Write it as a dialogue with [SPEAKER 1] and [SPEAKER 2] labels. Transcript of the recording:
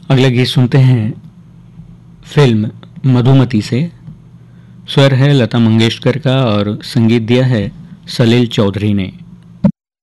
[SPEAKER 1] अगला गीत सुनते हैं फिल्म मधुमती से। स्वर है लता मंगेशकर का और संगीत दिया है सलील चौधरी ने।